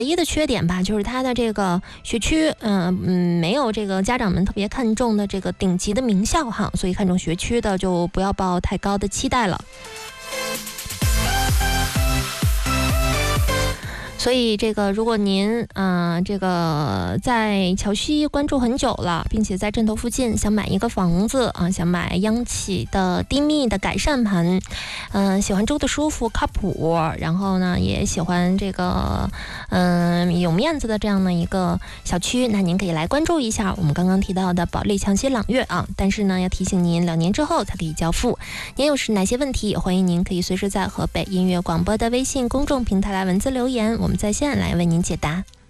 唯一的缺点吧，就是它的这个学区，没有这个家长们特别看重的这个顶级的名校哈，所以看重学区的就不要抱太高的期待了。所以这个，如果您这个在桥西关注很久了，并且在镇头附近想买一个房子啊，想买央企的低密的改善盘，喜欢住的舒服靠谱，然后呢也喜欢这个有面子的这样的一个小区，那您可以来关注一下我们刚刚提到的保利强西朗悦啊。但是呢，要提醒您2年之后才可以交付。您有哪些问题，也欢迎您可以随时在河北音乐广播的微信公众平台来文字留言，我们在线来为您解答。